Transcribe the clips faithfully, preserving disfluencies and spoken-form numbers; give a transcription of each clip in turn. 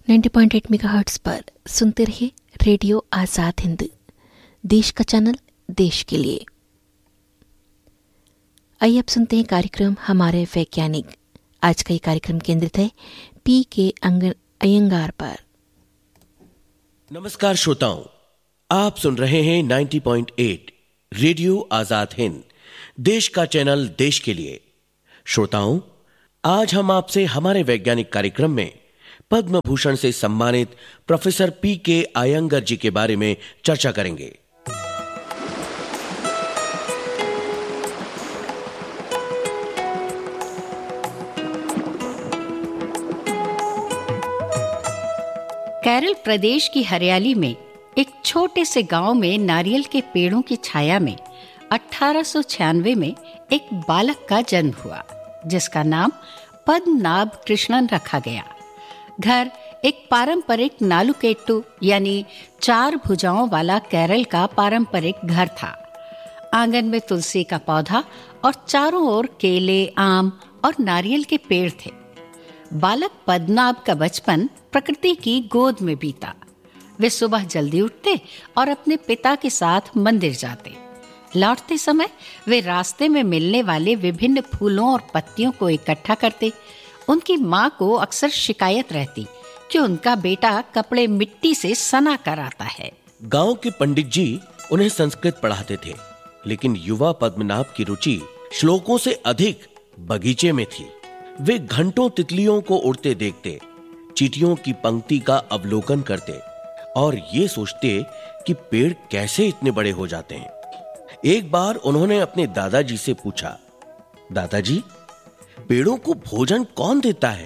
नब्बे पॉइंट आठ मेगाहर्ट्ज़ पर सुनते रहिए रेडियो आजाद हिंद, देश का चैनल, देश के लिए। आइए अब सुनते हैं कार्यक्रम हमारे वैज्ञानिक। आज का ये कार्यक्रम केंद्रित है पी के अयंगार पर। नमस्कार श्रोताओं, आप सुन रहे हैं नब्बे पॉइंट आठ रेडियो आजाद हिंद, देश का चैनल, देश के लिए। श्रोताओं, आज हम आपसे हमारे वैज्ञानिक कार्यक्रम में पद्म भूषण से सम्मानित प्रोफेसर पी के अयंगर जी के बारे में चर्चा करेंगे। केरल प्रदेश की हरियाली में एक छोटे से गांव में नारियल के पेड़ों की छाया में अठारह सौ छियानवे में एक बालक का जन्म हुआ, जिसका नाम पद्मनाभ कृष्णन रखा गया। घर एक पारंपरिक नालुकेट्टू यानी चार भुजाओं वाला केरल का पारंपरिक घर था। आंगन में तुलसी का पौधा और चारों ओर केले, आम और नारियल के पेड़ थे। बालक पद्मनाभ का बचपन प्रकृति की गोद में बीता। वे सुबह जल्दी उठते और अपने पिता के साथ मंदिर जाते। लौटते समय वे रास्ते में मिलने वाले विभिन्न फूलों और पत्तियों को इकट्ठा करते। उनकी माँ को अक्सर शिकायत रहती कि उनका बेटा कपड़े मिट्टी से सना कर आता है। गांव के पंडित जी उन्हें संस्कृत पढ़ाते थे, लेकिन युवा पद्मनाभ की रुचि श्लोकों से अधिक बगीचे में थी। वे घंटों तितलियों को उड़ते देखते, चींटियों की पंक्ति का अवलोकन करते और ये सोचते कि पेड़ कैसे इतने बड़े हो जाते हैं। एक बार उन्होंने अपने दादाजी से पूछा, दादाजी, पेड़ों को भोजन कौन देता है?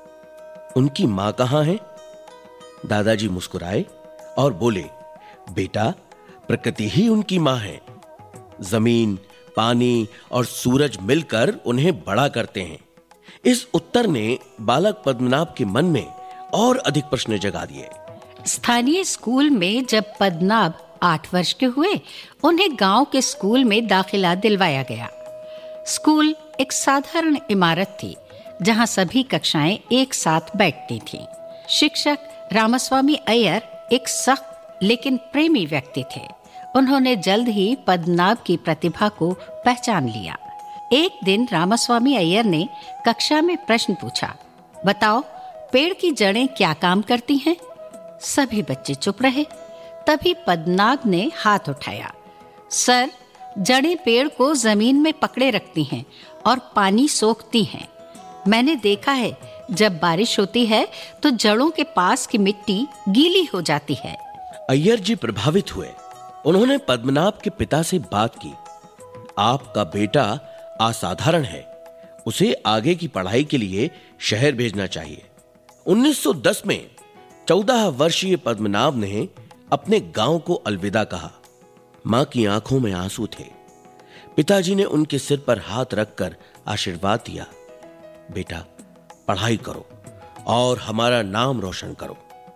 उनकी मां कहां है? दादाजी मुस्कुराए और बोले, बेटा, प्रकृति ही उनकी मां है। जमीन, पानी और सूरज मिलकर उन्हें बड़ा करते हैं। इस उत्तर ने बालक पद्मनाभ के मन में और अधिक प्रश्न जगा दिए। स्थानीय स्कूल में जब पद्मनाभ आठ वर्ष के हुए, उन्हें गांव के स्कूल में दाखिला दिलवाया गया। स्कूल एक साधारण इमारत थी जहां सभी कक्षाएं एक साथ बैठती थीं। शिक्षक रामास्वामी अय्यर एक सख्त लेकिन प्रेमी व्यक्ति थे। उन्होंने जल्द ही पद्मनाभ की प्रतिभा को पहचान लिया। एक दिन रामास्वामी अय्यर ने कक्षा में प्रश्न पूछा, बताओ, पेड़ की जड़ें क्या काम करती हैं? सभी बच्चे चुप रहे। तभी पद्मनाभ ने हाथ उठाया। सर, जड़ें पेड़ को जमीन में पकड़े रखती हैं और पानी सोखती हैं। मैंने देखा है, जब बारिश होती है तो जड़ों के पास की मिट्टी गीली हो जाती है। अय्यर जी प्रभावित हुए। उन्होंने पद्मनाभ के पिता से बात की। आपका बेटा असाधारण है, उसे आगे की पढ़ाई के लिए शहर भेजना चाहिए। उन्नीस सौ दस में चौदह वर्षीय पद्मनाभ ने अपने गांव को अलविदा कहा। मां की आंखों में आंसू थे। पिताजी ने उनके सिर पर हाथ रखकर आशीर्वाद दिया, बेटा, पढ़ाई करो और हमारा नाम रोशन करो।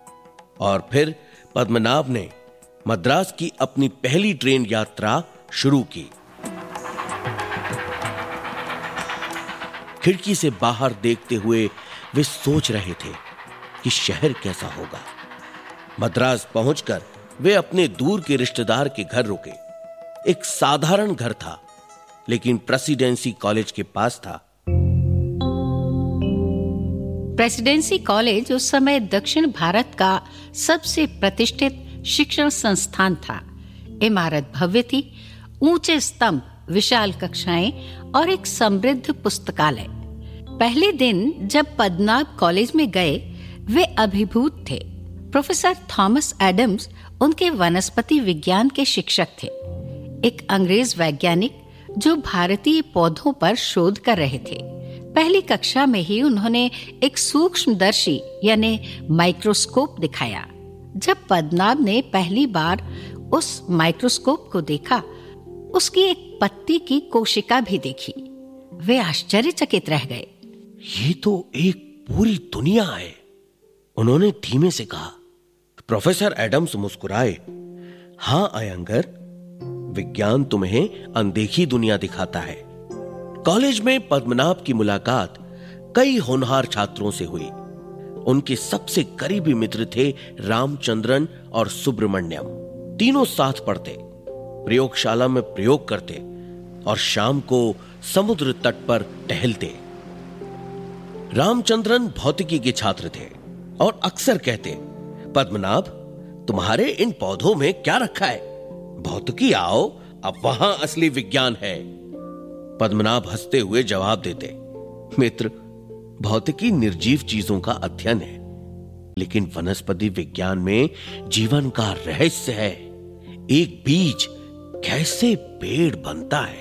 और फिर पद्मनाभ ने मद्रास की अपनी पहली ट्रेन यात्रा शुरू की। खिड़की से बाहर देखते हुए वे सोच रहे थे कि शहर कैसा होगा। मद्रास पहुंचकर वे अपने दूर के रिश्तेदार के घर रुके। एक साधारण घर था, लेकिन प्रेसिडेंसी कॉलेज के पास था। प्रेसिडेंसी कॉलेज उस समय दक्षिण भारत का सबसे प्रतिष्ठित शिक्षण संस्थान था। इमारत भव्य थी, ऊंचे स्तंभ, विशाल कक्षाएं और एक समृद्ध पुस्तकालय। पहले दिन जब पद्मनाभ कॉलेज में गए, वे अभिभूत थे। प्रोफेसर थॉमस एडम्स उनके वनस्पति विज्ञान के शिक्षक थे, एक अंग्रेज वैज्ञानिक जो भारतीय पौधों पर शोध कर रहे थे। पहली कक्षा में ही उन्होंने एक सूक्ष्मदर्शी यानी माइक्रोस्कोप दिखाया। जब पद्मनाभ ने पहली बार उस माइक्रोस्कोप को देखा, उसकी एक पत्ती की कोशिका भी देखी। वे आश्चर्यचकित रह गए। ये तो एक पूरी दुनिया है, उन्होंने धीमे से कहा। प्रोफेसर एडम्स मुस्कुराए। हां अयंगर, विज्ञान तुम्हें अनदेखी दुनिया दिखाता है। कॉलेज में पद्मनाभ की मुलाकात कई होनहार छात्रों से हुई। उनके सबसे करीबी मित्र थे रामचंद्रन और सुब्रमण्यम। तीनों साथ पढ़ते, प्रयोगशाला में प्रयोग करते और शाम को समुद्र तट पर टहलते। रामचंद्रन भौतिकी के छात्र थे और अक्सर कहते, पद्मनाभ, तुम्हारे इन पौधों में क्या रखा है? भौतिकी आओ, अब वहां असली विज्ञान है। पद्मनाभ हंसते हुए जवाब देते, मित्र, भौतिकी निर्जीव चीजों का अध्ययन है, लेकिन वनस्पति विज्ञान में जीवन का रहस्य है। एक बीज कैसे पेड़ बनता है,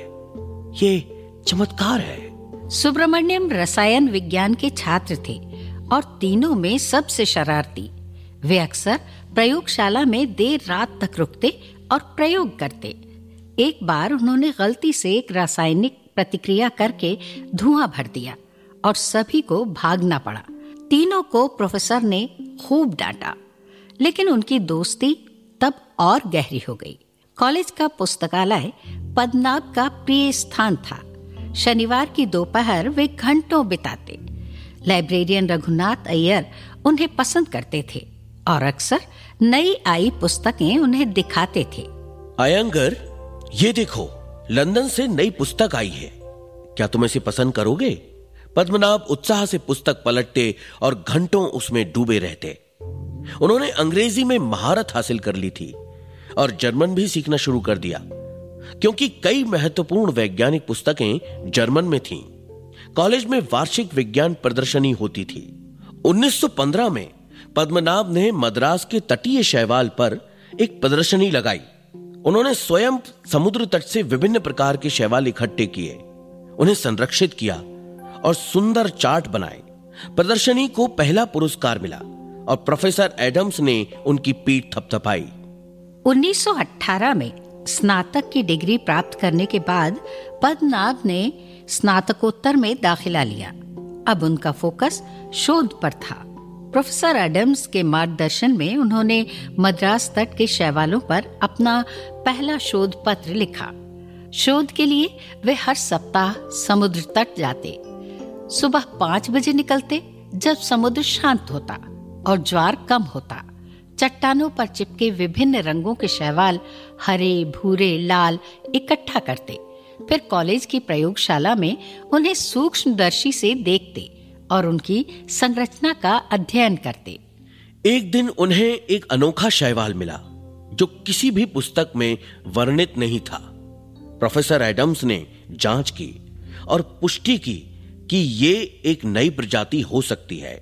ये चमत्कार है। सुब्रमण्यम रसायन विज्ञान के छात्र थे और तीनों में सबसे शरारती। वे अक्सर प्रयोगशाला में देर रात तक रुकते और प्रयोग करते। एक बार उन्होंने गलती से एक रासायनिक प्रतिक्रिया करके धुआं भर दिया और सभी को भागना पड़ा। तीनों को प्रोफेसर ने खूब डांटा, लेकिन उनकी दोस्ती तब और गहरी हो गई। कॉलेज का पुस्तकालय पद्मनाभ का प्रिय स्थान था। शनिवार की दोपहर वे घंटों बिताते। लाइब्रेरियन रघुनाथ अय्यर उन्हें पसंद करते थे और अक्सर नई आई पुस्तकें उन्हें दिखाते थे। अयंगर, ये देखो, लंदन से नई पुस्तक आई है, क्या तुम इसे पसंद करोगे? पद्मनाभ उत्साह से पुस्तक पलटते और घंटों उसमें डूबे रहते। उन्होंने अंग्रेजी में महारत हासिल कर ली थी और जर्मन भी सीखना शुरू कर दिया, क्योंकि कई महत्वपूर्ण वैज्ञानिक पुस्तकें जर्मन में थीं। कॉलेज में वार्षिक विज्ञान प्रदर्शनी होती थी। उन्नीस सौ पंद्रह में पद्मनाभ ने मद्रास के तटीय शैवाल पर एक प्रदर्शनी लगाई। उन्होंने स्वयं समुद्र तट से विभिन्न प्रकार के शैवाल इकट्ठे किए, उन्हें संरक्षित किया और सुंदर चार्ट बनाए। प्रदर्शनी को पहला पुरस्कार मिला और प्रोफेसर एडम्स ने उनकी पीठ थपथपाई। उन्नीस सौ अठारह में स्नातक की डिग्री प्राप्त करने के बाद पद्मनाभ ने स्नातकोत्तर में दाखिला लिया। अब उनका फोकस शोध पर था। प्रोफेसर एडम्स के मार्गदर्शन में उन्होंने मद्रास तट के शैवालों पर अपना पहला शोध पत्र लिखा। शोध के लिए वे हर सप्ताह समुद्र तट जाते। सुबह पांच बजे निकलते, जब समुद्र शांत होता और ज्वार कम होता। चट्टानों पर चिपके विभिन्न रंगों के शैवाल, हरे, भूरे, लाल, इकट्ठा करते। फिर कॉलेज की प्रयोगशाला में उन्हें सूक्ष्मदर्शी से देखते और उनकी संरचना का अध्ययन करते। एक दिन उन्हें एक अनोखा शैवाल मिला जो किसी भी पुस्तक में वर्णित नहीं था। प्रोफेसर एडम्स ने जांच की और पुष्टि की कि ये एक नई प्रजाति हो सकती है।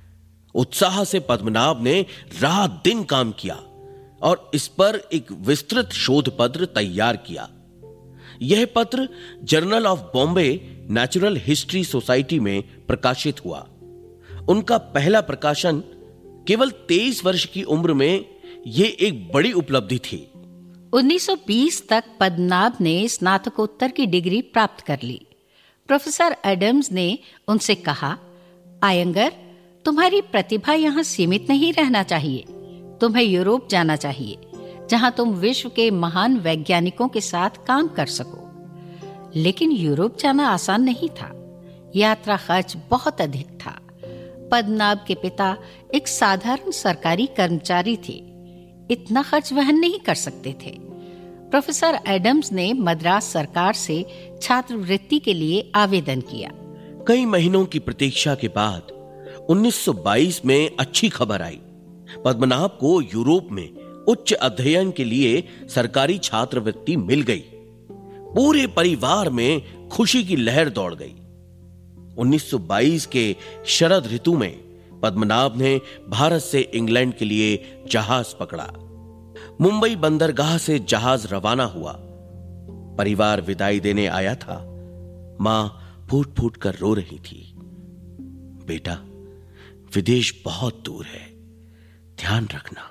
उत्साह से पद्मनाभ ने रात दिन काम किया और इस पर एक विस्तृत शोध पत्र तैयार किया। यह पत्र journal of Bombay natural history society में प्रकाशित हुआ। उनका पहला प्रकाशन केवल तेईस वर्ष की उम्र में यह एक बड़ी उपलब्धि थी। उन्नीस सौ बीस तक पद्मनाभ ने स्नातकोत्तर की डिग्री प्राप्त कर ली। प्रोफेसर एडम्स ने उनसे कहा, आयंगर, तुम्हारी प्रतिभा यहाँ सीमित नहीं रहना चाहिए। तुम्हें यूरोप जाना चाहिए, जहाँ तुम विश्व के महान वैज्ञानिकों के साथ काम कर सको। लेकिन यूरोप जाना आसान नहीं था। यात्रा खर्च बहुत अधिक था। पद्मनाभ के पिता एक साधारण सरकारी कर्मचारी थे, इतना खर्च वहन नहीं कर सकते थे। प्रोफेसर एडम्स ने मद्रास सरकार से छात्रवृत्ति के लिए आवेदन किया। कई महीनों की प्रतीक्षा के बाद उन्नीस सौ बाईस में अच्छी खबर आई। पद्मनाभ को यूरोप में उच्च अध्ययन के लिए सरकारी छात्रवृत्ति मिल गई। पूरे परिवार में खुशी की लहर दौड़ गई। उन्नीस सौ बाईस के शरद ऋतु में पद्मनाभ ने भारत से इंग्लैंड के लिए जहाज पकड़ा। मुंबई बंदरगाह से जहाज रवाना हुआ। परिवार विदाई देने आया था। मां फूट फूट कर रो रही थी। बेटा, विदेश बहुत दूर है, ध्यान रखना।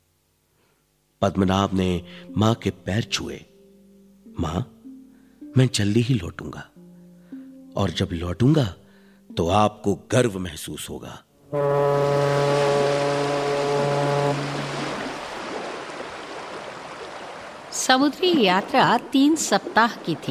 पद्मनाभ ने मां के पैर छुए। मां, मैं जल्दी ही लौटूंगा और जब लौटूंगा तो आपको गर्व महसूस होगा। समुद्री यात्रा तीन सप्ताह की थी।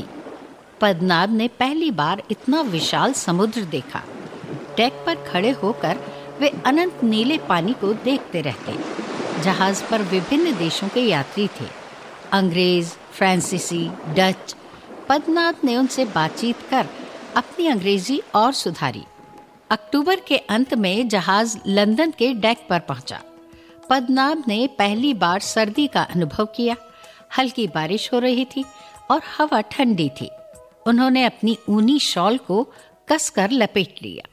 पद्मनाभ ने पहली बार इतना विशाल समुद्र देखा। डेक पर खड़े होकर वे अनंत नीले पानी को देखते रहते। जहाज पर विभिन्न देशों के यात्री थे, अंग्रेज, फ्रांसीसी, डच। पद्मनाभ ने उनसे बातचीत कर अपनी अंग्रेजी और सुधारी। अक्टूबर के अंत में जहाज लंदन के डेक पर पहुंचा। पद्मनाभ ने पहली बार सर्दी का अनुभव किया। हल्की बारिश हो रही थी और हवा ठंडी थी। उन्होंने अपनी ऊनी शॉल को कसकर लपेट लिया।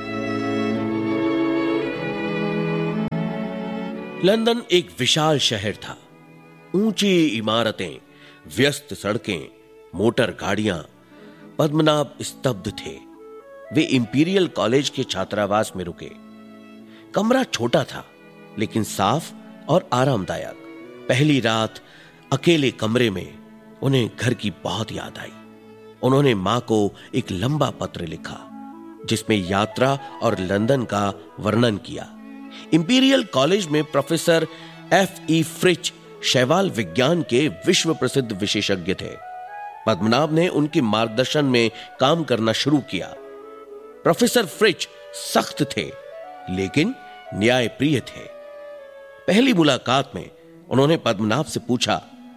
लंदन एक विशाल शहर था। ऊंची इमारतें, व्यस्त सड़कें, मोटर गाड़ियां। पद्मनाभ स्तब्ध थे। वे इंपीरियल कॉलेज के छात्रावास में रुके। कमरा छोटा था लेकिन साफ और आरामदायक। पहली रात अकेले कमरे में उन्हें घर की बहुत याद आई। उन्होंने मां को एक लंबा पत्र लिखा जिसमें यात्रा और लंदन का वर्णन किया। इंपीरियल कॉलेज में प्रोफेसर एफ ई फ्रिच शैवाल विज्ञान के विश्व प्रसिद्ध विशेषज्ञ थे। पद्मनाभ ने उनके मार्गदर्शन में काम करना शुरू किया। प्रोफेसर फ्रिच सख्त थे लेकिन न्यायप्रिय थे। पहली मुलाकात में उन्होंने पद्मनाभ से पूछा,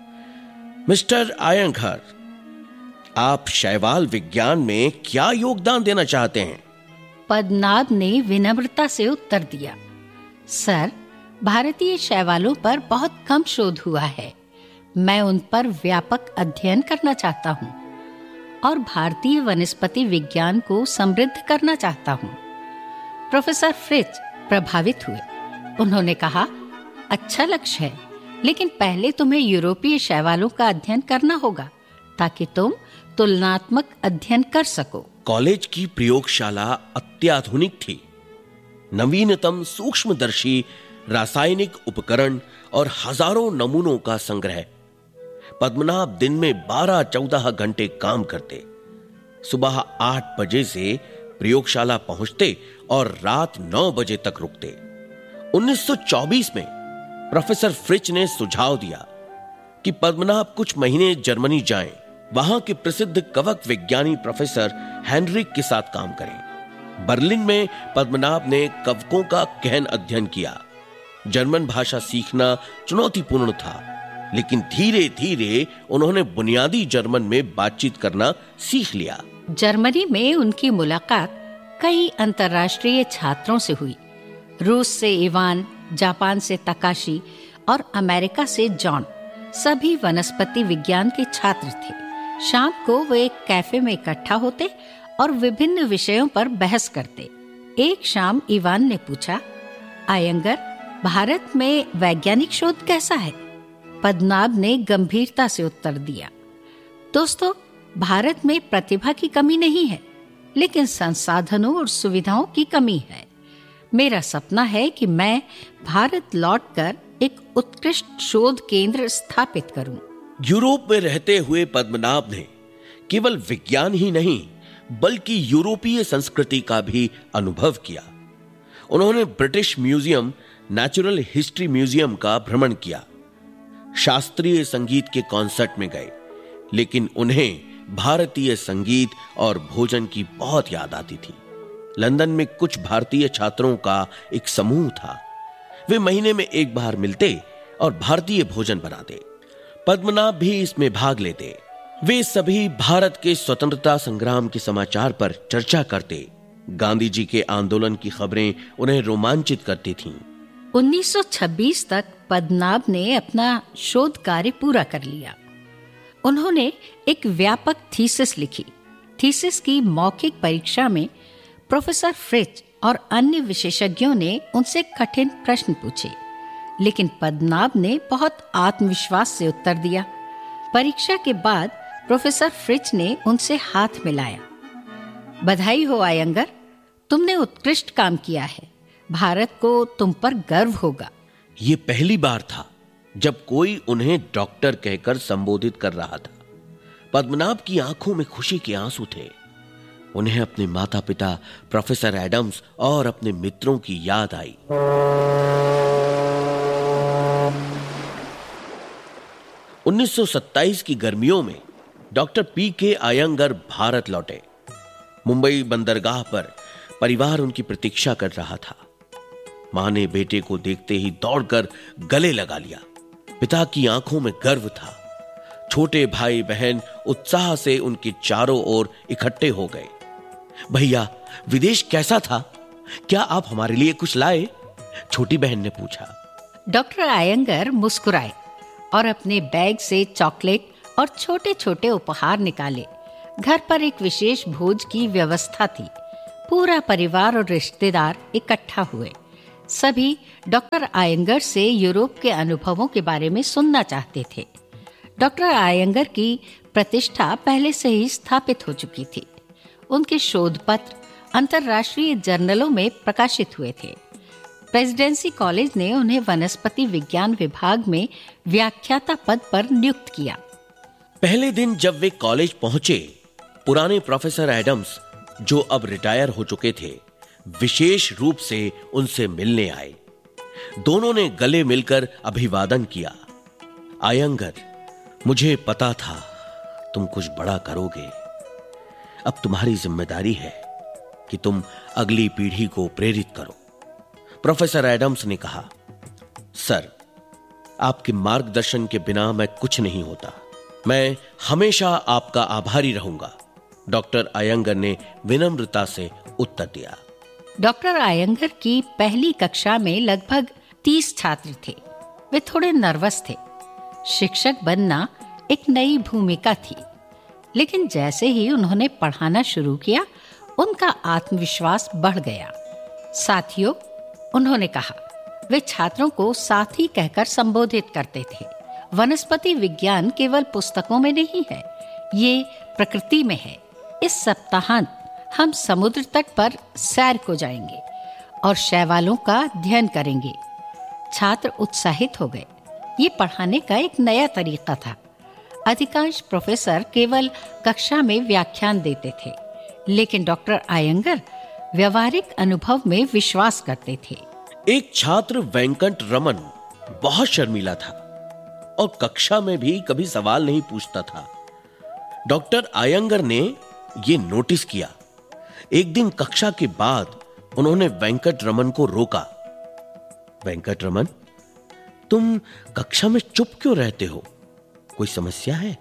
मिस्टर आयंगर, आप शैवाल विज्ञान में क्या योगदान देना चाहते हैं? पद्मनाभ ने विनम्रता से उत्तर दिया, सर, भारतीय शैवालों पर बहुत कम शोध हुआ है। मैं उन पर व्यापक अध्ययन करना चाहता हूँ और भारतीय वनस्पति विज्ञान को समृद्ध करना चाहता हूँ। प्रोफेसर फ्रिच प्रभावित हुए। उन्होंने कहा, अच्छा लक्ष्य है, लेकिन पहले तुम्हें यूरोपीय शैवालों का अध्ययन करना होगा ताकि तुम तुलनात्मक अध्ययन कर सको। कॉलेज की प्रयोगशाला अत्याधुनिक थी। नवीनतम सूक्ष्मदर्शी, रासायनिक उपकरण और हजारों नमूनों का संग्रह। पद्मनाभ दिन में बारह चौदह घंटे काम करते। सुबह आठ बजे से प्रयोगशाला पहुंचते और रात नौ बजे तक रुकते। उन्नीस सौ चौबीस में प्रोफेसर फ्रिच ने सुझाव दिया कि पद्मनाभ कुछ महीने जर्मनी जाएं, वहां के प्रसिद्ध कवक विज्ञानी प्रोफेसर हेनरिक के साथ काम करें। बर्लिन में पद्मनाभ ने कवकों का गहन अध्ययन किया। जर्मन भाषा सीखना चुनौतीपूर्ण था, लेकिन धीरे धीरे उन्होंने बुनियादी जर्मन में बातचीत करना सीख लिया। जर्मनी में उनकी मुलाकात कई अंतर्राष्ट्रीय छात्रों से हुई। रूस से इवान, जापान से तकाशी और अमेरिका से जॉन। सभी वनस्पति विज्ञान के छात्र थे। शाम को वे एक कैफे में इकट्ठा होते और विभिन्न विषयों पर बहस करते। एक शाम इवान ने पूछा, आयंगर, भारत में वैज्ञानिक शोध कैसा है? पद्मनाभ ने गंभीरता से उत्तर दिया, दोस्तों, भारत में प्रतिभा की कमी नहीं है, लेकिन संसाधनों और सुविधाओं की कमी है। मेरा सपना है कि मैं भारत लौटकर एक उत्कृष्ट शोध केंद्र स्थापित करूं। यूरोप में रहते हुए पद्मनाभ ने केवल विज्ञान ही नहीं बल्कि यूरोपीय संस्कृति का भी अनुभव किया। उन्होंने British museum, natural history museum का भ्रमण किया। शास्त्रीय संगीत के कॉन्सर्ट में गए, लेकिन उन्हें भारतीय संगीत और भोजन की बहुत याद आती थी। लंदन में कुछ भारतीय छात्रों का एक समूह था। वे महीने में एक बार मिलते और भारतीय भोजन बनाते। पद्मनाभ भी इसमें भाग लेते। वे सभी भारत के स्वतंत्रता संग्राम के समाचार पर चर्चा करते। गांधी जी के आंदोलन की खबरें उन्हें रोमांचित करती थीं। उन्नीस सौ छब्बीस तक पद्मनाभ ने अपना शोध कार्य पूरा कर लिया। उन्होंने एक व्यापक थीसिस लिखी। थीसिस की मौखिक परीक्षा में प्रोफेसर फ्रिच और अन्य विशेषज्ञों ने उनसे कठिन प्रश्न पूछे, लेकिन पद्मनाभ ने बहुत आत्मविश्वास से उत्तर दिया। परीक्षा के बाद प्रोफेसर फ्रिच ने उनसे हाथ मिलाया। बधाई हो आयंगर, तुमने उत्कृष्ट काम किया है। भारत को तुम पर गर्व होगा। ये पहली बार था जब कोई उन्हें डॉक्टर कहकर संबोधित कर रहा था। पद्मनाभ की आंखों में खुशी के आंसू थे। उन्हें अपने माता पिता प्रोफेसर एडम्स और अपने मित्रों की याद आई। उन्नीस सौ सत्ताईस की गर्मियों में डॉक्टर पी के आयंगर भारत लौटे। मुंबई बंदरगाह पर परिवार उनकी प्रतीक्षा कर रहा था। मां ने बेटे को देखते ही दौड़कर गले लगा लिया। पिता की आंखों में गर्व था। छोटे भाई बहन उत्साह से उनके चारों ओर इकट्ठे हो गए। भैया, विदेश कैसा था? क्या आप हमारे लिए कुछ लाए? छोटी बहन ने पूछा। डॉक्टर आयंगर मुस्कुराए और अपने बैग से चॉकलेट और छोटे छोटे उपहार निकाले। घर पर एक विशेष भोज की व्यवस्था थी। पूरा परिवार और रिश्तेदार इकट्ठा हुए। सभी डॉक्टर आयंगर से यूरोप के अनुभवों के बारे में सुनना चाहते थे। डॉक्टर आयंगर की प्रतिष्ठा पहले से ही स्थापित हो चुकी थी। उनके शोध पत्र अंतर्राष्ट्रीय जर्नलों में प्रकाशित हुए थे। प्रेसिडेंसी कॉलेज ने उन्हें वनस्पति विज्ञान विभाग में व्याख्याता पद पर नियुक्त किया। पहले दिन जब वे कॉलेज पहुंचे, पुराने प्रोफेसर एडम्स, जो अब रिटायर हो चुके थे, विशेष रूप से उनसे मिलने आए। दोनों ने गले मिलकर अभिवादन किया। आयंगर, मुझे पता था तुम कुछ बड़ा करोगे। अब तुम्हारी जिम्मेदारी है कि तुम अगली पीढ़ी को प्रेरित करो। प्रोफेसर एडम्स ने कहा, सर, आपके मार्गदर्शन के बिना मैं कुछ नहीं होता। मैं हमेशा आपका आभारी रहूंगा। डॉक्टर आयंगर ने विनम्रता से उत्तर दिया। डॉक्टर आयंगर की पहली कक्षा में लगभग तीस छात्र थे। वे थोड़े नर्वस थे। शिक्षक बनना एक नई भूमिका थी, लेकिन जैसे ही उन्होंने पढ़ाना शुरू किया, उनका आत्मविश्वास बढ़ गया। साथियों, उन्होंने कहा, वे छात्रों को साथी कहकर संबोधित करते थे। वनस्पति विज्ञान केवल पुस्तकों में नहीं है, ये प्रकृति में है। इस सप्ताहांत हम समुद्र तट पर सैर को जाएंगे और शैवालों का अध्ययन करेंगे। छात्र उत्साहित हो गए। ये पढ़ाने का एक नया तरीका था। अधिकांश प्रोफेसर केवल कक्षा में व्याख्यान देते थे, लेकिन डॉक्टर आयंगर व्यवहारिक अनुभव में विश्वास करते थे। एक छात्र वेंकट रमन बहुत शर्मीला था और कक्षा में भी कभी सवाल नहीं पूछता था। डॉक्टर आयंगर ने यह नोटिस किया। एक दिन कक्षा के बाद उन्होंने वेंकट रमन को रोका। वेंकट रमन, तुम कक्षा में चुप क्यों रहते हो? कोई समस्या है?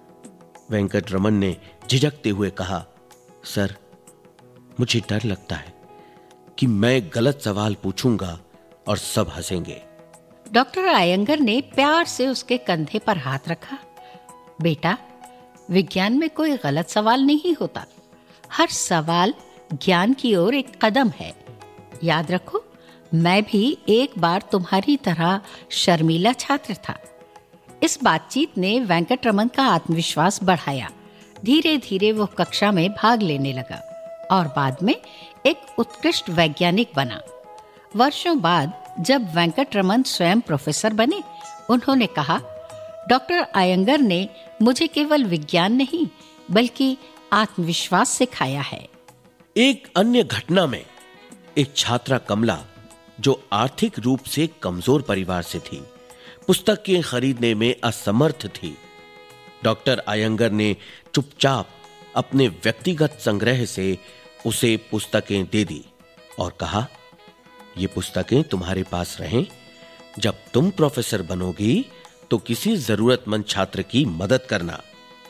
वेंकट रमन ने झिझकते हुए कहा, सर, मुझे डर लगता है कि मैं गलत सवाल पूछूंगा और सब हंसेंगे। डॉक्टर आयंगर ने प्यार से उसके कंधे पर हाथ रखा। बेटा, विज्ञान में कोई गलत सवाल नहीं होता। हर सवाल ज्ञान की ओर एक कदम है। याद रखो, मैं भी एक बार तुम्हारी तरह शर्मीला छात्र था। इस बातचीत ने वेंकटरमन का आत्मविश्वास बढ़ाया। धीरे धीरे वो कक्षा में भाग लेने लगा और बाद में एक उत्कृष्ट वैज्ञानिक बना। वर्षों बाद जब वेंकटरमन स्वयं प्रोफेसर बने, उन्होंने कहा, डॉक्टर आयंगर ने मुझे केवल विज्ञान नहीं बल्कि आत्मविश्वास सिखाया है। एक अन्य घटना में एक छात्रा कमला, जो आर्थिक रूप से कमजोर परिवार से थी, पुस्तकें खरीदने में असमर्थ थी। डॉक्टर आयंगर ने चुपचाप अपने व्यक्तिगत संग्रह से उसे पुस्तकें दे दी और कहा, ये पुस्तकें तुम्हारे पास रहें। जब तुम प्रोफेसर बनोगी तो किसी जरूरतमंद छात्र की मदद करना।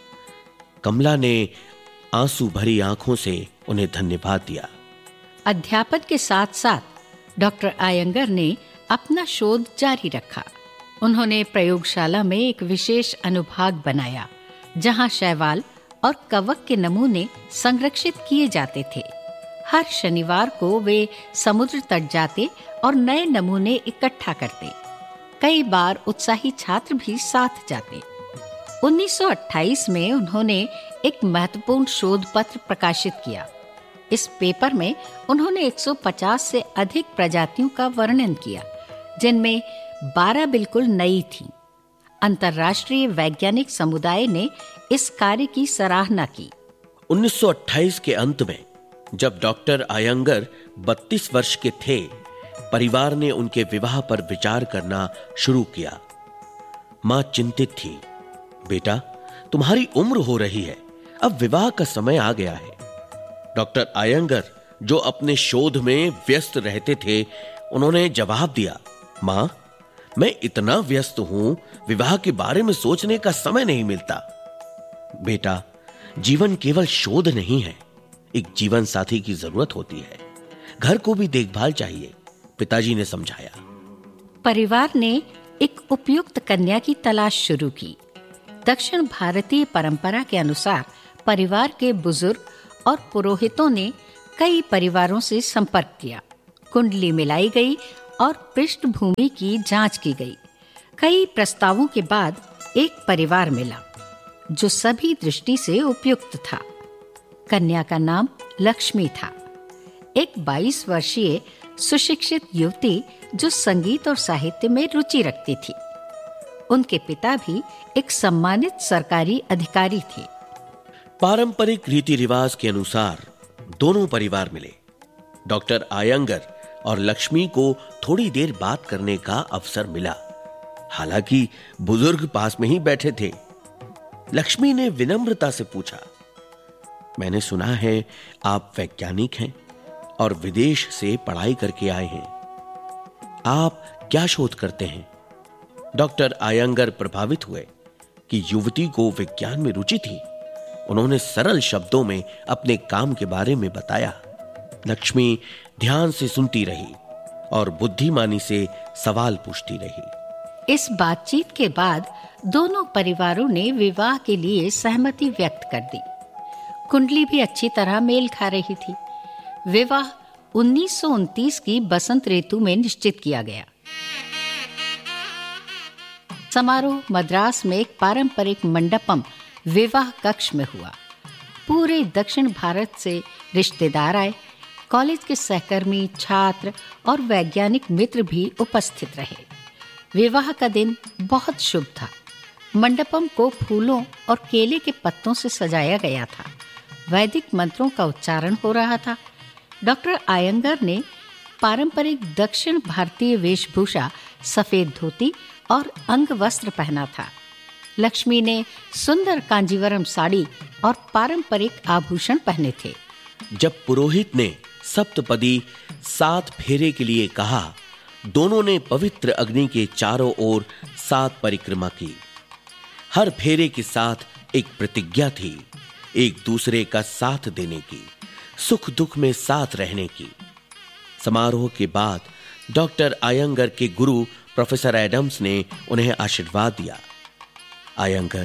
कमला ने आंसू भरी आंखों से उन्हें धन्यवाद दिया। अध्यापन के साथ साथ डॉक्टर आयंगर ने अपना शोध जारी रखा। उन्होंने प्रयोगशाला में एक विशेष अनुभाग बनाया, जहां शैवाल और कवक के नमूने संरक्षित किए जाते थे। हर शनिवार को वे समुद्र तट जाते और नए नमूने इकट्ठा करते। कई बार उत्साही छात्र भी साथ जाते। उन्नीस सौ अट्ठाईस में उन्होंने एक महत्वपूर्ण शोध पत्र प्रकाशित किया। इस पेपर में उन्होंने एक सौ पचास से अधिक प्रजातियों का वर्णन किया, जिनमें बारह बिल्कुल नई थीं। अंतर्राष्ट्रीय वैज्ञानिक समुदाय ने इस कार्य की सराहना की। उन्नीस सौ अट्ठाईस के अंत में जब डॉक्टर आयंगर बत्तीस वर्ष के थे, परिवार ने उनके विवाह पर विचार करना शुरू किया। मां चिंतित थी। बेटा, तुम्हारी उम्र हो रही है, अब विवाह का समय आ गया है। डॉक्टर आयंगर जो अपने शोध में व्यस्त रहते थे, उन्होंने जवाब दिया, मां, मैं इतना व्यस्त हूं, विवाह के बारे में सोचने का समय नहीं मिलता। बेटा, जीवन केवल शोध नहीं है, एक जीवन साथी की जरूरत होती है, घर को भी देखभाल चाहिए, पिताजी ने समझाया। परिवार ने एक उपयुक्त कन्या की तलाश शुरू की। दक्षिण भारतीय परंपरा के अनुसार परिवार के बुजुर्ग और पुरोहितों ने कई परिवारों से संपर्क किया। कुंडली मिलाई गई और पृष्ठभूमि की जांच की गई। कई प्रस्तावों के बाद एक परिवार मिला जो सभी दृष्टि से उपयुक्त था। कन्या का नाम लक्ष्मी था, एक बाईस वर्षीय सुशिक्षित युवती जो संगीत और साहित्य में रुचि रखती थी। उनके पिता भी एक सम्मानित सरकारी अधिकारी थे। पारंपरिक रीति रिवाज के अनुसार दोनों परिवार मिले। डॉक्टर आयंगर और लक्ष्मी को थोड़ी देर बात करने का अवसर मिला। हालांकि बुजुर्ग पास में ही बैठे थे। लक्ष्मी ने विनम्रता से पूछा, मैंने सुना है आप वैज्ञानिक हैं और विदेश से पढ़ाई करके आए हैं। आप क्या शोध करते हैं? डॉक्टर आयंगर प्रभावित हुए कि युवती को विज्ञान में रुचि थी। उन्होंने सरल शब्दों में अपने काम के बारे में बताया। लक्ष्मी ध्यान से सुनती रही और बुद्धिमानी से सवाल पूछती रही। इस बातचीत के बाद दोनों परिवारों ने विवाह के लिए सहमति व्यक्त कर दी। कुंडली भी अच्छी तरह मेल खा रही थी। विवाह उन्नीस सौ उनतीस की बसंत ऋतु में निश्चित किया गया। समारोह मद्रास में एक पारंपरिक मंडपम विवाह कक्ष में हुआ। पूरे दक्षिण भारत से रिश्तेदार आए। कॉलेज के सहकर्मी, छात्र और वैज्ञानिक मित्र भी उपस्थित रहे। विवाह का दिन बहुत शुभ था। मंडपम को फूलों और केले के पत्तों से सजाया गया था। वैदिक मंत्रों का उच्चारण हो रहा था। डॉक्टर आयंगर ने पारंपरिक दक्षिण भारतीय वेशभूषा, सफेद धोती और अंग वस्त्र पहना था। लक्ष्मी ने सुंदर कांजीवरम साड़ी और पारंपरिक आभूषण पहने थे। जब पुरोहित ने सप्तपदी सात फेरे के लिए कहा, दोनों ने पवित्र अग्नि के चारों ओर सात परिक्रमा की। हर फेरे के साथ एक प्रतिज्ञा थी, एक दूसरे का साथ देने की, सुख दुख में साथ रहने की। समारोह के बाद डॉक्टर आयंगर के गुरु प्रोफेसर एडम्स ने उन्हें आशीर्वाद दिया। आयंगर,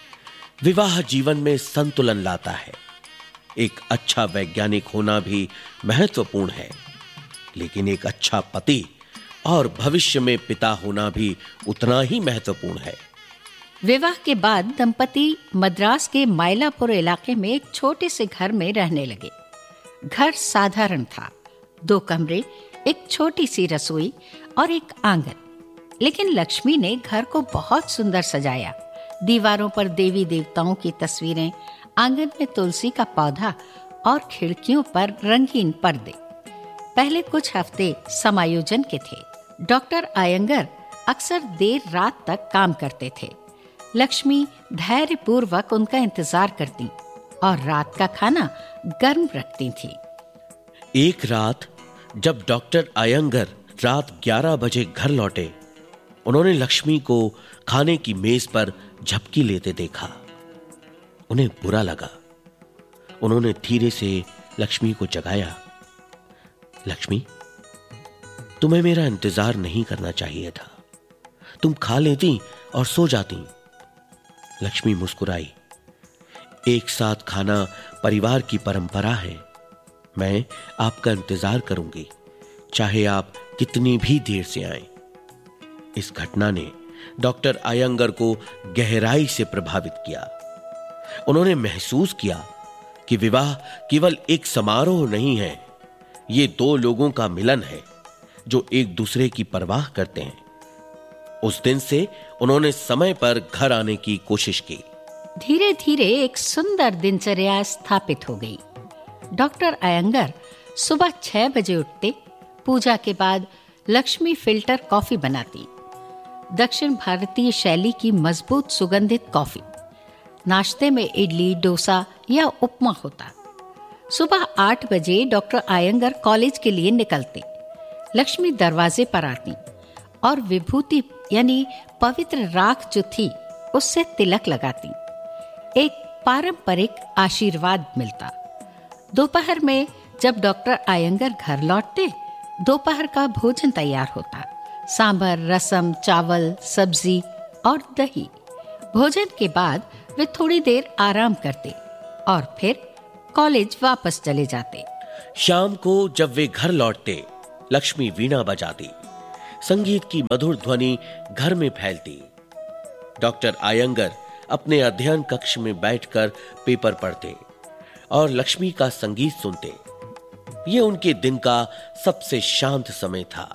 विवाह जीवन में संतुलन लाता है। एक अच्छा वैज्ञानिक होना भी महत्वपूर्ण है, लेकिन एक अच्छा पति और भविष्य में पिता होना भी उतना ही महत्वपूर्ण है। विवाह के बाद दंपति मद्रास के माइलापुर इलाके में एक छोटे से घर में रहने लगे। घर साधारण था, दो कमरे, एक छोटी सी रसोई और एक आंगन। लेकिन लक्ष्मी ने घर को बहुत सुंदर सजाया। दीवारों पर देवी देवताओं की तस्वीरें, आंगन में तुलसी का पौधा और खिड़कियों पर रंगीन पर्दे। पहले कुछ हफ्ते समायोजन के थे। डॉक्टर आयंगर अक्सर देर रात तक काम करते थे। लक्ष्मी धैर्यपूर्वक उनका इंतजार करती और रात का खाना गर्म रखती थी। एक रात जब डॉक्टर आयंगर रात ग्यारह बजे घर लौटे, उन्होंने लक्ष्मी को खाने की मेज पर झपकी लेते देखा। उन्हें बुरा लगा। उन्होंने धीरे से लक्ष्मी को जगाया। लक्ष्मी, तुम्हें मेरा इंतजार नहीं करना चाहिए था। तुम खा लेती और सो जाती। लक्ष्मी मुस्कुराई। एक साथ खाना परिवार की परंपरा है। मैं आपका इंतजार करूंगी, चाहे आप कितनी भी देर से आएं। इस घटना ने डॉक्टर आयंगर को गहराई से प्रभावित किया। उन्होंने महसूस किया कि विवाह केवल एक समारोह नहीं है, ये दो लोगों का मिलन है जो एक दूसरे की परवाह करते हैं। उस दिन से उन्होंने समय पर घर आने की कोशिश की। धीरे धीरे एक सुंदर दिनचर्या स्थापित हो गई। डॉक्टर आयंगर सुबह छह बजे उठते। पूजा के बाद लक्ष्मी फिल्टर कॉफी बनाती, दक्षिण भारतीय शैली की मजबूत सुगंधित कॉफी। नाश्ते में इडली, डोसा या उपमा होता। सुबह आठ बजे डॉक्टर आयंगर कॉलेज के लिए निकलते। लक्ष्मी दरवाजे पर आती और विभूति यानी पवित्र राख जो थी उससे तिलक लगाती। एक पारंपरिक आशीर्वाद मिलता। दोपहर में जब डॉक्टर आयंगर घर लौटते, दोपहर का भोजन तैयार होता। सांभर, रसम, चावल, सब्जी और दही। भोजन के बाद वे थोड़ी देर आराम करते और फिर कॉलेज वापस चले जाते। शाम को जब वे घर लौटते, लक्ष्मी वीणा बजाती। संगीत की मधुर ध्वनि घर में फैलती। डॉक्टर आयंगर अपने अध्ययन कक्ष में बैठकर पेपर पढ़ते और लक्ष्मी का संगीत सुनते। ये उनके दिन का सबसे शांत समय था।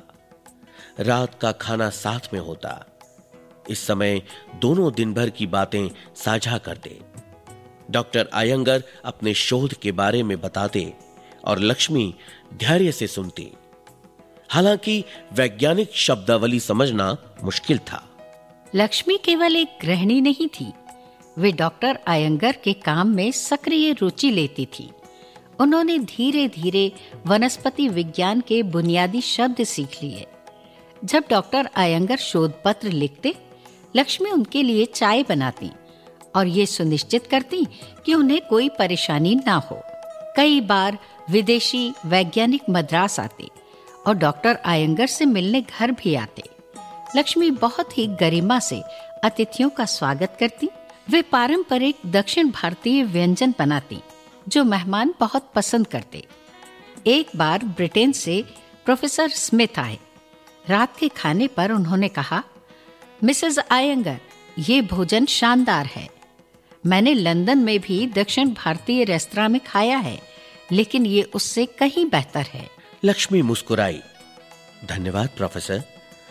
रात का खाना साथ में होता। इस समय दोनों दिन भर की बातें साझा करते। डॉक्टर आयंगर अपने शोध के बारे में बताते और लक्ष्मी धैर्य से सुनती। हालांकि वैज्ञानिक शब्दावली समझना मुश्किल था। लक्ष्मी केवल एक गृहिणी नहीं थी, वे डॉक्टर आयंगर के काम में सक्रिय रुचि लेती थी। उन्होंने धीरे धीरे वनस्पति विज्ञान के बुनियादी शब्द सीख लिए। जब डॉक्टर आयंगर शोध पत्र लिखते, लक्ष्मी उनके लिए चाय बनाती और ये सुनिश्चित करती कि उन्हें कोई परेशानी ना हो। कई बार विदेशी वैज्ञानिक मद्रास आते और डॉक्टर आयंगर से मिलने घर भी आते। लक्ष्मी बहुत ही गरिमा से अतिथियों का स्वागत करती। वे पारंपरिक दक्षिण भारतीय व्यंजन बनाती जो मेहमान बहुत पसंद करते। एक बार ब्रिटेन से प्रोफेसर स्मिथ आए। रात के खाने पर उन्होंने कहा, मिसेस आयंगर, ये भोजन शानदार है। मैंने लंदन में भी दक्षिण भारतीय रेस्तरां में खाया है, लेकिन ये उससे कहीं बेहतर है। लक्ष्मी मुस्कुराई। धन्यवाद प्रोफेसर।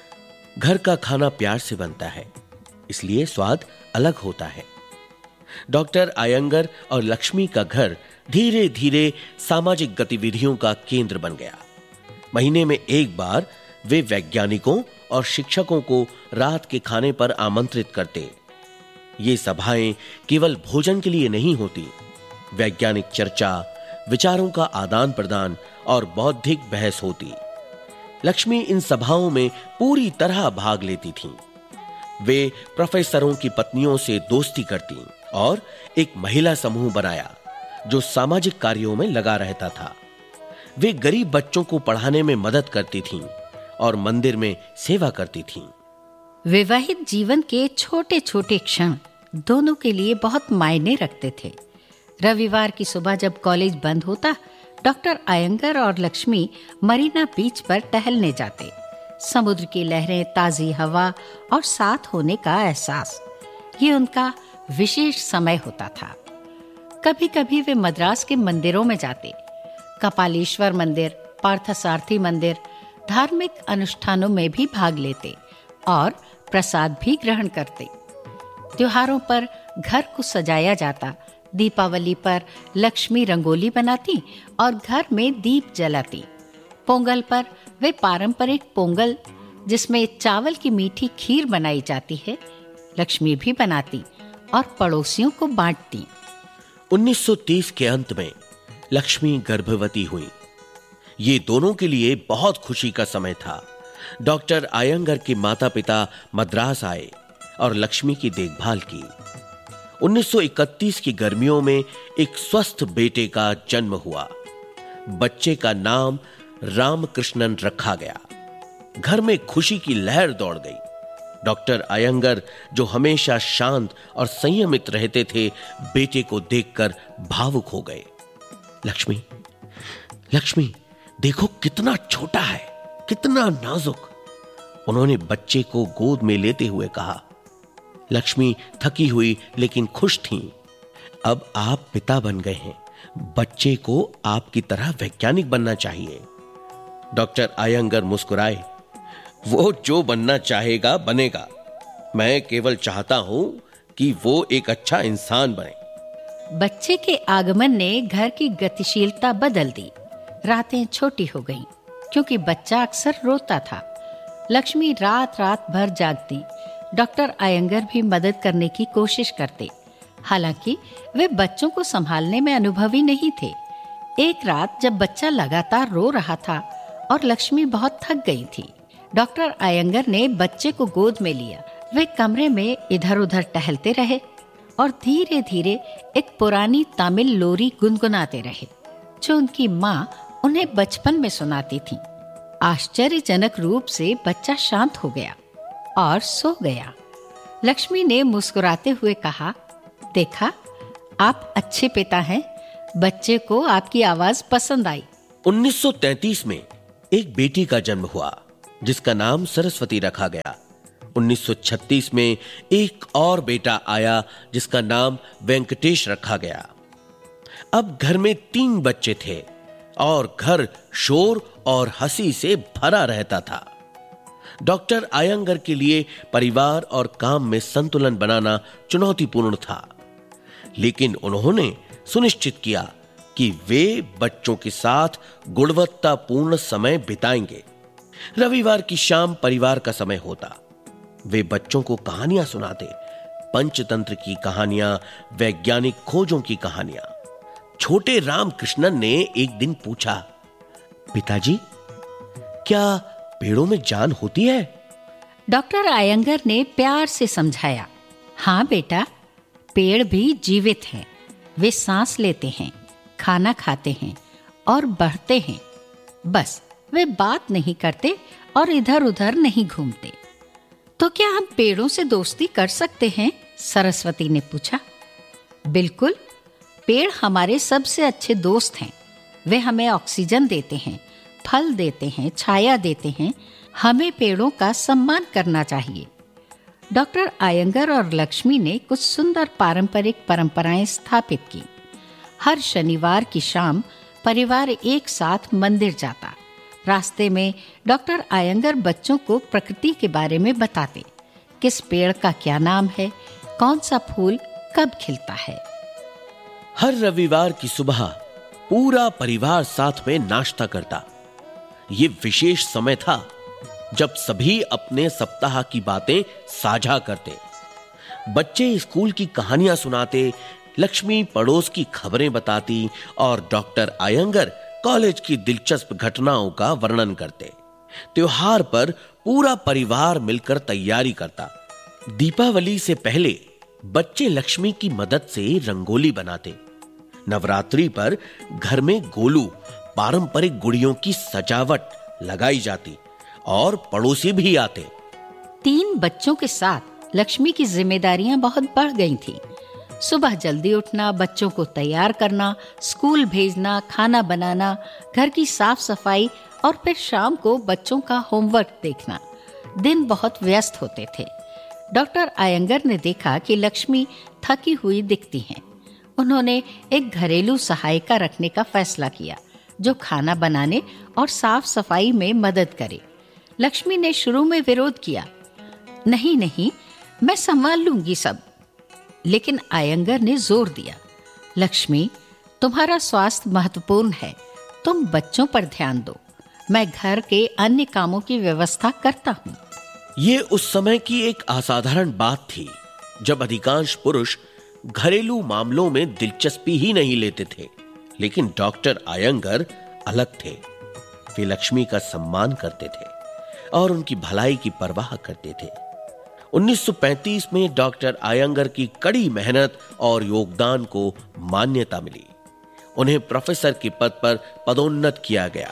घर का खाना प्यार से बनता है, इसलिए स्वाद अलग होता है। डॉक्टर आयंगर और लक्ष्मी का घर धीरे धीरे सामाजिक गतिविधियों का केंद्र बन गया। महीने में एक बार वे वैज्ञानिकों और शिक्षकों को रात के खाने पर आमंत्रित करते। ये सभाएं केवल भोजन के लिए नहीं होती। वैज्ञानिक चर्चा, विचारों का आदान प्रदान और बौद्धिक बहस होती। लक्ष्मी इन सभाओं में पूरी तरह भाग लेती थीं। वे प्रोफेसरों की पत्नियों से दोस्ती करती और एक महिला समूह बनाया जो सामाजिक कार्यों में लगा रहता था। वे गरीब बच्चों को पढ़ाने में मदद करती थीं और मंदिर में सेवा करती थीं। विवाहित जीवन के छोटे छोटे क्षण दोनों के लिए बहुत मायने रखते थे। रविवार की सुबह जब कॉलेज बंद होता, डॉक्टर आयंगर और लक्ष्मी मरीना बीच पर टहलने जाते। समुद्र की लहरें, ताजी हवा और साथ होने का एहसास, ये उनका विशेष समय होता था। कभी कभी वे मद्रास के मंदिरों में जाते। कपालीश्वर मंदिर, पार्थसारथी मंदिर, धार्मिक अनुष्ठानों में भी भाग लेते और प्रसाद भी ग्रहण करते। त्योहारों पर घर को सजाया जाता। दीपावली पर लक्ष्मी रंगोली बनाती और घर में दीप जलाती। पोंगल पर वे पारंपरिक पोंगल, जिसमें चावल की मीठी खीर बनाई जाती है, लक्ष्मी भी बनाती और पड़ोसियों को बांटती। उन्नीस सौ तीस के अंत में लक्ष्मी गर्भवती हुई। ये दोनों के लिए बहुत खुशी का समय था। डॉक्टर आयंगर के माता पिता मद्रास आए और लक्ष्मी की देखभाल की। उन्नीस सौ इकतीस की गर्मियों में एक स्वस्थ बेटे का जन्म हुआ। बच्चे का नाम रामकृष्णन रखा गया। घर में खुशी की लहर दौड़ गई। डॉक्टर आयंगर, जो हमेशा शांत और संयमित रहते थे, बेटे को देखकर भावुक हो गए। लक्ष्मी, लक्ष्मी, देखो कितना छोटा है, कितना नाजुक, उन्होंने बच्चे को गोद में लेते हुए कहा। लक्ष्मी थकी हुई लेकिन खुश थीं। अब आप पिता बन गए हैं, बच्चे को आपकी तरह वैज्ञानिक बनना चाहिए। डॉक्टर आयंगर मुस्कुराए। वो जो बनना चाहेगा बनेगा। मैं केवल चाहता हूं कि वो एक अच्छा इंसान बने। बच्चे के आगमन ने घर की गतिशीलता बदल दी। रातें छोटी हो गईं, क्योंकि बच्चा अक्सर रोता था। लक्ष्मी रात रात भर जागती। डॉक्टर आयंगर भी मदद करने की कोशिश करते। हालांकि वे बच्चों को संभालने में अनुभवी नहीं थे। एक रात जब बच्चा लगातार रो रहा था और लक्ष्मी बहुत थक गई थी, डॉक्टर अयंगर ने बच्चे को गोद में लिया। वे कमरे में इधर उधर टहलते रहे और धीरे धीरे एक पुरानी तमिल लोरी गुनगुनाते रहे जो उनकी माँ उन्हें बचपन में सुनाती थी। आश्चर्यजनक रूप से बच्चा शांत हो गया और सो गया। लक्ष्मी ने मुस्कुराते हुए कहा, देखा, आप अच्छे पिता हैं। बच्चे को आपकी आवाज पसंद आई। उन्नीस सौ तैंतीस में एक बेटी का जन्म हुआ जिसका नाम सरस्वती रखा गया। उन्नीस सौ छत्तीस में एक और बेटा आया जिसका नाम वेंकटेश रखा गया। अब घर में तीन बच्चे थे और घर शोर और हंसी से भरा रहता था। डॉक्टर अयंगर के लिए परिवार और काम में संतुलन बनाना चुनौतीपूर्ण था, लेकिन उन्होंने सुनिश्चित किया कि वे बच्चों के साथ गुणवत्तापूर्ण समय बिताएंगे। रविवार की शाम परिवार का समय होता। वे बच्चों को कहानियां सुनाते, पंचतंत्र की कहानियां, वैज्ञानिक खोजों की कहानियां। छोटे रामकृष्णन ने एक दिन पूछा, पिताजी, क्या पेड़ों में जान होती है? डॉक्टर अयंगर ने प्यार से समझाया, हाँ बेटा, पेड़ भी जीवित हैं। वे सांस लेते हैं, खाना खाते हैं और बढ़ते हैं। बस वे बात नहीं करते और इधर उधर नहीं घूमते। तो क्या हम पेड़ों से दोस्ती कर सकते हैं? सरस्वती ने पूछा। बिल्कुल, पेड़ हमारे सबसे अच्छे दोस्त हैं। वे हमें ऑक्सीजन देते हैं, फल देते हैं, छाया देते हैं। हमें पेड़ों का सम्मान करना चाहिए। डॉक्टर अयंगर और लक्ष्मी ने कुछ सुंदर पारंपरिक परंपराएं स्थापित की। हर शनिवार की शाम परिवार एक साथ मंदिर जाता। रास्ते में डॉक्टर अयंगर बच्चों को प्रकृति के बारे में बताते, किस पेड़ का क्या नाम है, कौन सा फूल कब खिलता है। हर रविवार की सुबह पूरा परिवार साथ में नाश्ता करता। ये विशेष समय था जब सभी अपने सप्ताह की बातें साझा करते। बच्चे स्कूल की कहानियां सुनाते, लक्ष्मी पड़ोस की खबरें बताती और डॉक्टर अयंगर कॉलेज की दिलचस्प घटनाओं का वर्णन करते। त्योहार पर पूरा परिवार मिलकर तैयारी करता। दीपावली से पहले बच्चे लक्ष्मी की मदद से रंगोली बनाते। नवरात्रि पर घर में गोलू, पारंपरिक गुड़ियों की सजावट लगाई जाती और पड़ोसी भी आते। तीन बच्चों के साथ लक्ष्मी की जिम्मेदारियां बहुत बढ़ गई थीं। सुबह जल्दी उठना, बच्चों को तैयार करना, स्कूल भेजना, खाना बनाना, घर की साफ सफाई और फिर शाम को बच्चों का होमवर्क देखना। दिन बहुत व्यस्त होते थे। डॉक्टर अयंगर ने देखा कि लक्ष्मी थकी हुई दिखती हैं। उन्होंने एक घरेलू सहायिका रखने का फैसला किया जो खाना बनाने और साफ सफाई में मदद करे। लक्ष्मी ने शुरू में विरोध किया, नहीं नहीं, मैं संभाल लूंगी सब। लेकिन अयंगर ने जोर दिया, लक्ष्मी, तुम्हारा स्वास्थ्य महत्वपूर्ण है। तुम बच्चों पर ध्यान दो। मैं घर के अन्य कामों की व्यवस्था करता हूँ। ये उस समय की एक असाधारण बात थी जब अधिकांश पुरुष घरेलू मामलों में दिलचस्पी ही नहीं लेते थे। लेकिन डॉक्टर अयंगर अलग थे। वे लक्ष्मी का सम्मान करते थे और उनकी भलाई की परवाह करते थे। उन्नीस सौ पैंतीस में डॉक्टर अयंगर की कड़ी मेहनत और योगदान को मान्यता मिली। उन्हें प्रोफेसर के पद पर पदोन्नत किया गया।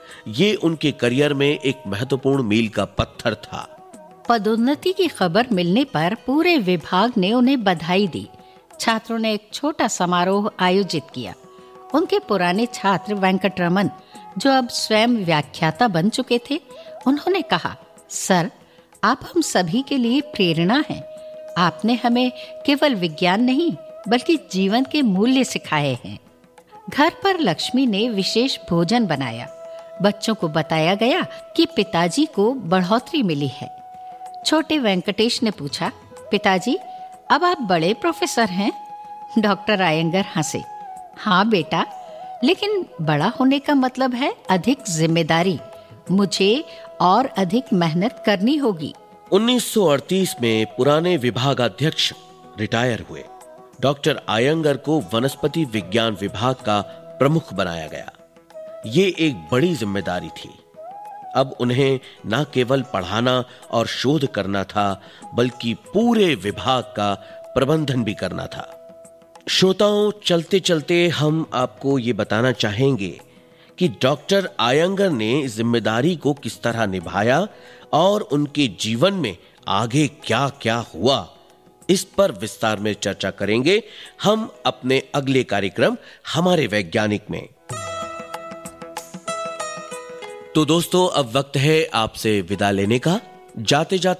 ये उनके करियर में एक महत्वपूर्ण मील का पत्थर था। पदोन्नति की खबर मिलने पर पूरे विभाग ने उन्हें बधाई दी। छात्रों ने एक छोटा समारोह आयोजित किया। उनके पुराने छात्र वेंकटरमन, जो अब स्वयं व्याख्याता बन चुके थे, उन्होंने कहा, सर, आप हम सभी के लिए प्रेरणा हैं। आपने हमें केवल विज्ञान नहीं बल्कि जीवन के मूल्य सिखाए हैं। घर पर लक्ष्मी ने विशेष भोजन बनाया। बच्चों को बताया गया कि पिताजी को बढ़ोतरी मिली है। छोटे वेंकटेश ने पूछा, पिताजी, अब आप बड़े प्रोफेसर हैं? डॉक्टर अयंगर हंसे, हाँ बेटा, लेकिन बड़ा होने का मतलब है अधिक जिम्मेदारी। मुझे और अधिक मेहनत करनी होगी। उन्नीस सौ अड़तीस में पुराने विभागाध्यक्ष रिटायर हुए। डॉक्टर अयंगर को वनस्पति विज्ञान विभाग का प्रमुख बनाया गया। ये एक बड़ी जिम्मेदारी थी। अब उन्हें न केवल पढ़ाना और शोध करना था, बल्कि पूरे विभाग का प्रबंधन भी करना था। श्रोताओं, चलते चलते हम आपको ये बताना चाहेंगे कि डॉक्टर आयंगर ने जिम्मेदारी को किस तरह निभाया और उनके जीवन में आगे क्या क्या हुआ, इस पर विस्तार में चर्चा करेंगे हम अपने अगले कार्यक्रम हमारे वैज्ञानिक में। तो दोस्तों, अब वक्त है आपसे विदा लेने का। जाते जाते